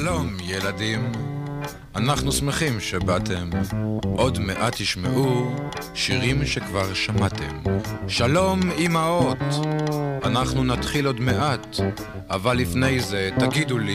שלום ילדים, אנחנו שמחים שבאתם. עוד מעט תשמעו שירים שכבר שמעתם. שלום אמהות, אנחנו נתחיל עוד מעט, אבל לפני זה תגידו לי